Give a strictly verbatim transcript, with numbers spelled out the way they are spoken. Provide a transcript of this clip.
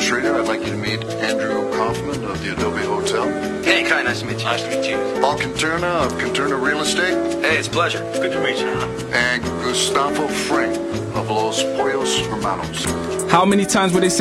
Schrader. I'd like you to meet Andrew Kaufman of the Adobe Hotel. Hey, Kai, nice to meet you. Nice to meet you. Paul Canterna of Canterna Real Estate. Hey, it's a pleasure. Good to meet you. And Gustavo Fring of Los Pollos Hermanos. How many times would they say